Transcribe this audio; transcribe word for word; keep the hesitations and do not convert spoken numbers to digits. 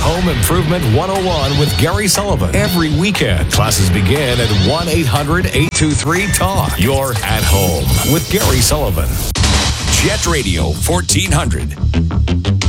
Home Improvement one oh one with Gary Sullivan. Every weekend, classes begin at one eight hundred eight two three talk. You're at home with Gary Sullivan. Jet Radio fourteen hundred.